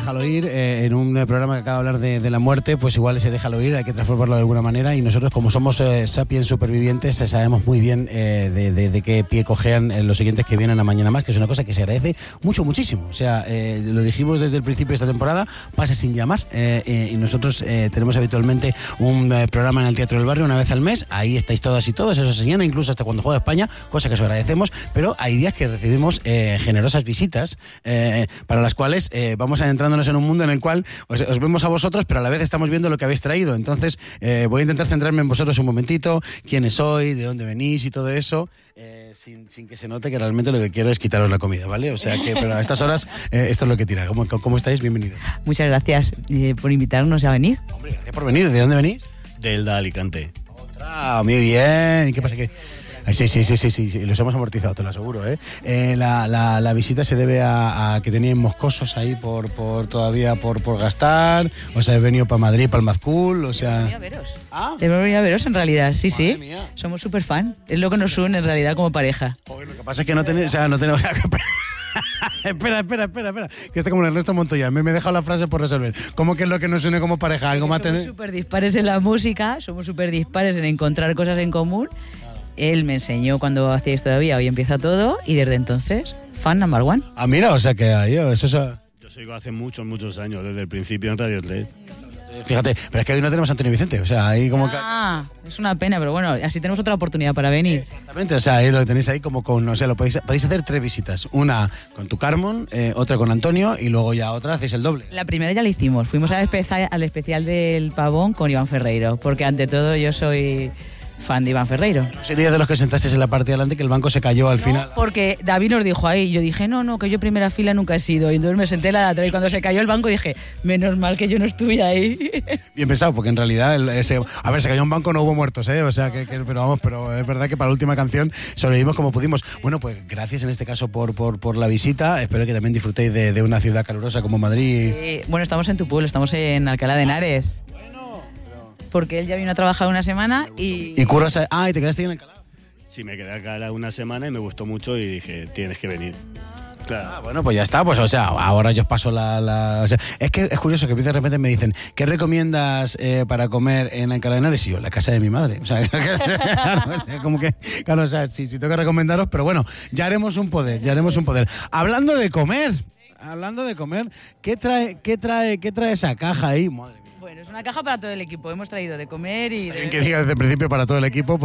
Déjalo ir, en un programa que acaba de hablar de la muerte, pues igual ese déjalo ir, hay que transformarlo de alguna manera, y nosotros, como somos sapiens supervivientes, sabemos muy bien de qué pie cojean los siguientes que vienen a Mañana Más, que es una cosa que se agradece muchísimo. O sea, lo dijimos desde el principio de esta temporada, pasa sin llamar, y nosotros tenemos habitualmente un programa en el Teatro del Barrio una vez al mes, ahí estáis todas y todos, eso se llena incluso hasta cuando juega España, cosa que os agradecemos, pero hay días que recibimos generosas visitas, para las cuales vamos adentrándonos en un mundo en el cual os vemos a vosotros, pero a la vez estamos viendo lo que habéis traído. Entonces voy a intentar centrarme en vosotros un momentito, quiénes sois, de dónde venís y todo eso, sin que se note que realmente lo que quiero es quitaros la comida, ¿vale? O sea que, pero a estas horas esto es lo que tira. ¿Cómo estáis? Bienvenidos. Muchas gracias por invitarnos a venir. Hombre, gracias por venir. ¿De dónde venís? Del de Alicante. Otra, muy bien. ¿Y qué pasa? Que sí, los hemos amortizado, te lo aseguro, ¿eh? La visita se debe a que teníais moscosos ahí todavía por gastar, o sea, he venido para Madrid, para el Mazcool, o sea... Hemos venido a veros. Hemos venido a veros en realidad, sí. Mía. Somos súper fan, es lo que nos une en realidad como pareja. Joder, lo que pasa es que no tenemos... Espera, que está como Ernesto Montoya, me he dejado la frase por resolver. ¿Cómo que es lo que nos une como pareja? ¿Algo más somos súper dispares en la música, somos súper dispares en encontrar cosas en común. Él me enseñó cuando hacíais todavía, hoy empieza todo, y desde entonces, fan number one. Ah, mira, o sea que eso... Yo sigo hace muchos años, desde el principio en Radio Sled. Fíjate, pero es que hoy no tenemos a Antonio Vicente, o sea, ahí como que... Es una pena, pero bueno, así tenemos otra oportunidad para venir. Exactamente, o sea, ahí lo tenéis ahí como con, o sea, podéis hacer 3 visitas, una con tu Carmen, otra con Antonio, y luego ya otra hacéis el doble. La primera ya la hicimos, fuimos al especial del Pavón con Iván Ferreiro, porque ante todo yo soy fan de Iván Ferreiro. Sería de los que sentasteis en la parte de adelante que el banco se cayó al final. Porque David nos dijo ahí, yo dije, no, que yo primera fila nunca he sido, y entonces me senté en la de atrás, y cuando se cayó el banco dije, menos mal que yo no estuve ahí. Bien pensado, porque en realidad, se cayó un banco, no hubo muertos, o sea, pero es verdad que para la última canción sobrevivimos como pudimos. Bueno, pues gracias en este caso por la visita, espero que también disfrutéis de una ciudad calurosa como Madrid. Sí, bueno, estamos en tu pueblo, estamos en Alcalá de Henares. Porque él ya vino a trabajar una semana y... ¿Y curras? ¿Y te quedaste ahí en Alcalá? Sí, me quedé acá una semana y me gustó mucho y dije, tienes que venir. Claro. Bueno, pues ya está, pues o sea, ahora yo os paso o sea, es que es curioso que de repente me dicen, ¿qué recomiendas para comer en Alcalá de Henares? Y yo, la casa de mi madre. O sea, como que, claro, o sea, sí, tengo que recomendaros, pero bueno, ya haremos un poder. Hablando de comer, ¿qué trae esa caja ahí? Madre mía. Bueno, es una caja para todo el equipo, hemos traído de comer y... Alguien que diga desde el principio para todo el equipo,